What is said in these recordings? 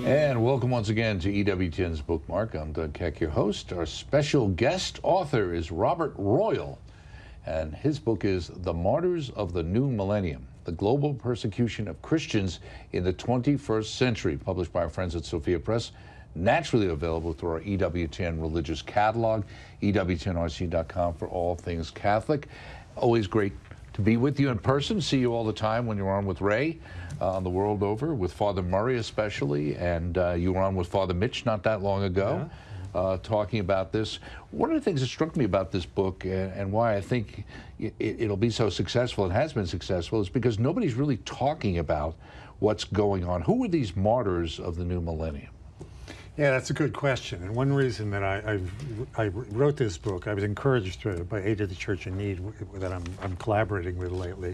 And welcome once again to EWTN's Bookmark. I'm Doug Keck, your host. Our special guest author is Robert Royal, and his book is The Martyrs of the New Millennium, The Global Persecution of Christians in the 21st Century, published by our friends at Sophia Press, naturally available through our EWTN religious catalog, EWTNRC.com for all things Catholic. Always great to be with you in person, see you all the time when you're on with Ray on the world over, with Father Murray especially, and you were on with Father Mitch not that long ago, talking about this. One of the things that struck me about this book and why I think it'll be so successful, and has been successful, is because nobody's really talking about what's going on. Who are these martyrs of the new millennium? Yeah, that's a good question. And one reason that I wrote this book, I was encouraged by Aid to the Church in Need that I'm collaborating with lately,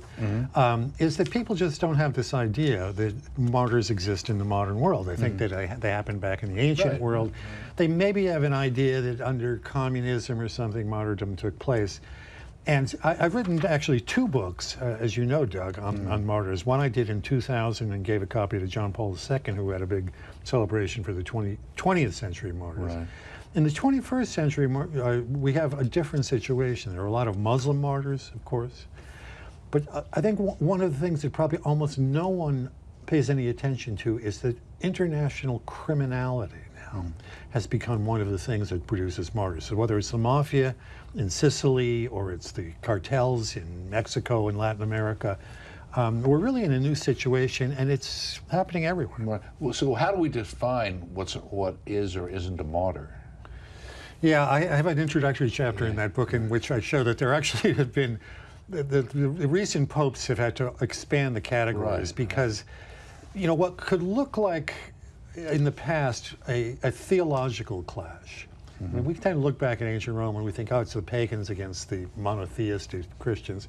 is that people just don't have this idea that martyrs exist in the modern world. They think that they happened back in the ancient world. They maybe have an idea that under communism or something, martyrdom took place. And I've written actually two books, as you know, Doug, on martyrs. One I did in 2000 and gave a copy to John Paul II, who had a big celebration for the 20th century martyrs. Right. In the 21st century, we have a different situation. There are a lot of Muslim martyrs, of course. But I think one of the things that probably almost no one pays any attention to is that international criminality now has become one of the things that produces martyrs. So whether it's the mafia in Sicily or it's the cartels in Mexico and Latin America, we're really in a new situation, and it's happening everywhere. Right. Well, so how do we define what is or isn't a martyr? Yeah, I have an introductory chapter in that book in which I show that there actually have been, the recent popes have had to expand the categories because, you know, what could look like in the past a theological clash. I mean, we tend to look back at ancient Rome and we think, oh, it's the pagans against the monotheistic Christians.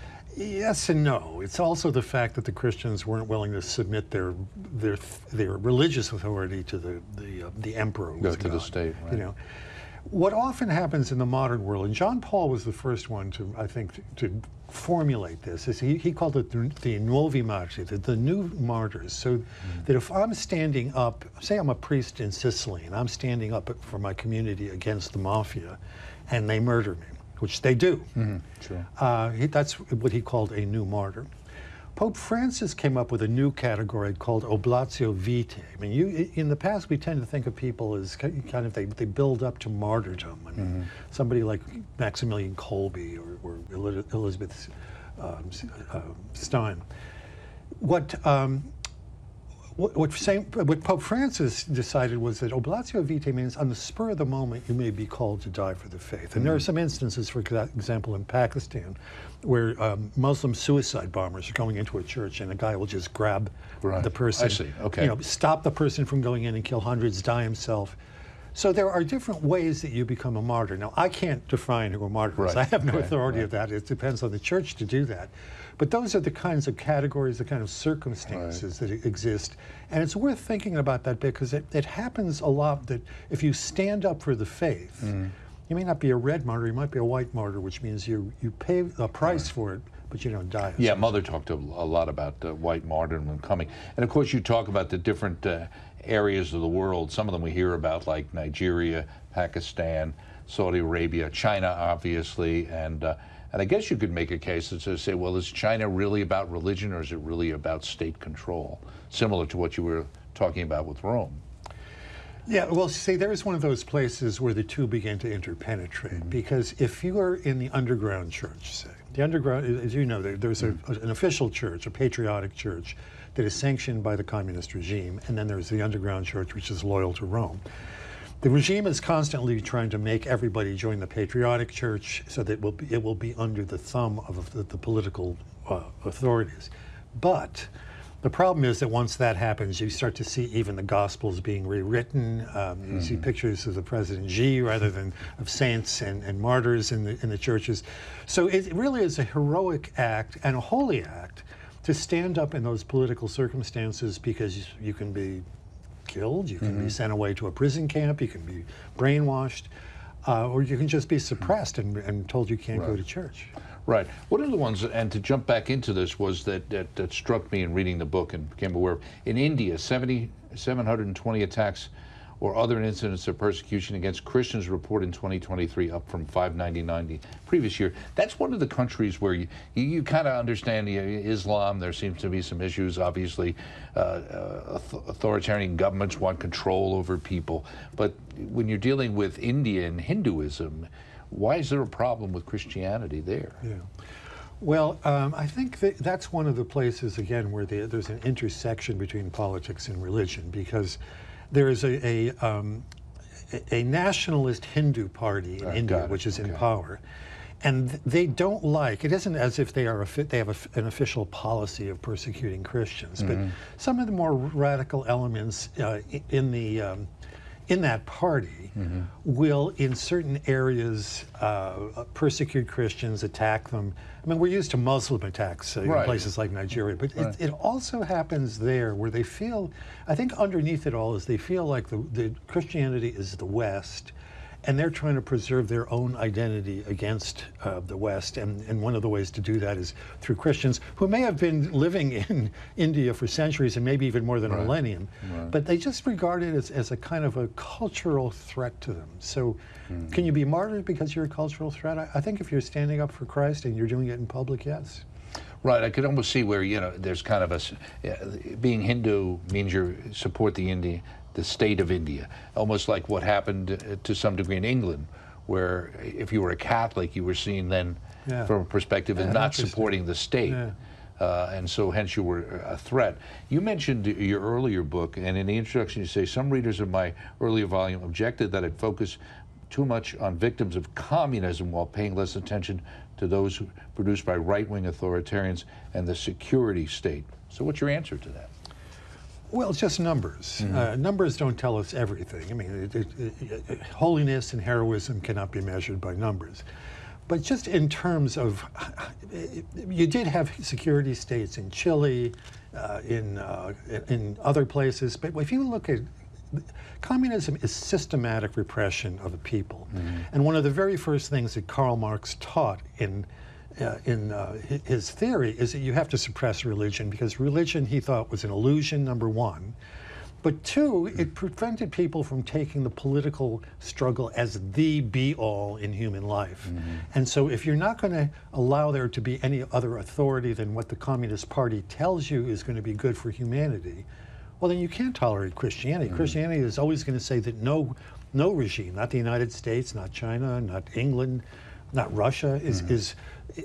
Yes and no. It's also the fact that the Christians weren't willing to submit their religious authority to the emperor. Go to the state, right. You know, what often happens in the modern world, and John Paul was the first one to, I think, to formulate this, is he called it the nuovi martiri, the new martyrs. So that if I'm standing up, say I'm a priest in Sicily, and I'm standing up for my community against the mafia, and they murder me, which they do. Sure. That's what he called a new martyr. Pope Francis came up with a new category called oblatio vitae. I mean, in the past, we tend to think of people as kind of, they build up to martyrdom. I mean, somebody like Maximilian Kolbe or Elizabeth Stein. What Pope Francis decided was that oblatio vitae means on the spur of the moment you may be called to die for the faith. And there are some instances, for example, in Pakistan, where Muslim suicide bombers are going into a church and a guy will just grab the person, I see. Okay. You know, stop the person from going in and kill hundreds, die himself. So there are different ways that you become a martyr. Now, I can't define who a martyr is. I have no authority of that. It depends on the church to do that. But those are the kinds of categories, the kind of circumstances that exist. And it's worth thinking about that because it happens a lot that if you stand up for the faith, you may not be a red martyr, you might be a white martyr, which means you pay a price for it, but you don't die. Yeah, Mother talked a lot about white martyrdom coming. And of course you talk about the different areas of the world. Some of them we hear about, like Nigeria, Pakistan, Saudi Arabia, China, obviously, and I guess you could make a case to say, well, is China really about religion, or is it really about state control? Similar to what you were talking about with Rome. Yeah, well, see, there is one of those places where the two begin to interpenetrate, because if you are in the underground church, say, the underground, as you know, there's an official church, a patriotic church, that is sanctioned by the communist regime, and then there's the underground church, which is loyal to Rome. The regime is constantly trying to make everybody join the patriotic church so that it will be under the thumb of the political authorities. But the problem is that once that happens, you start to see even the Gospels being rewritten. You see pictures of the President Xi rather than of saints and martyrs in the churches. So it really is a heroic act and a holy act to stand up in those political circumstances, because you can be killed, you can be sent away to a prison camp, you can be brainwashed, or you can just be suppressed and told you can't go to church. Right. One of the ones, and to jump back into this, was that struck me in reading the book and became aware of. In India, 720 attacks or other incidents of persecution against Christians reported in 2023, up from 599 the previous year. That's one of the countries where you kind of understand Islam. There seems to be some issues. Obviously, authoritarian governments want control over people. But when you're dealing with India and Hinduism, why is there a problem with Christianity there? Yeah. Well, I think that's one of the places, again, where there's an intersection between politics and religion, because there is a nationalist Hindu party in India, which is in power, and they don't like, it isn't as if they have an official policy of persecuting Christians, but some of the more radical elements in that party will, in certain areas, persecute Christians, attack them. I mean, we're used to Muslim attacks in places like Nigeria, but it also happens there where they feel, I think underneath it all is they feel like the Christianity is the West, and they're trying to preserve their own identity against the West, and one of the ways to do that is through Christians who may have been living in India for centuries and maybe even more than a millennium, but they just regard it as a kind of a cultural threat to them. So can you be martyred because you're a cultural threat? I think if you're standing up for Christ and you're doing it in public, yes. Right, I could almost see where, there's kind of being Hindu means you support the state of India, almost like what happened to some degree in England, where if you were a Catholic, you were seen then from a perspective of not supporting the state. And so hence you were a threat. You mentioned your earlier book, and in the introduction you say, some readers of my earlier volume objected that it focused too much on victims of communism while paying less attention to those produced by right-wing authoritarians and the security state. So what's your answer to that? Well, it's just numbers. Numbers don't tell us everything. I mean, holiness and heroism cannot be measured by numbers. But just in terms of, you did have security states in Chile, in other places, but if you look at, communism is systematic repression of the people. And one of the very first things that Karl Marx taught in his theory is that you have to suppress religion, because religion, he thought, was an illusion, number one. But two, it prevented people from taking the political struggle as the be-all in human life. And so if you're not going to allow there to be any other authority than what the Communist Party tells you is going to be good for humanity, well, then you can't tolerate Christianity. Christianity is always going to say that no regime, not the United States, not China, not England, not Russia,